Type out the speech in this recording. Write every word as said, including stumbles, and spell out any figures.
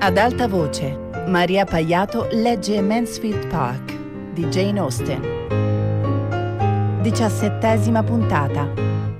Ad alta voce, Maria Paiato legge Mansfield Park di Jane Austen. Diciassettesima puntata.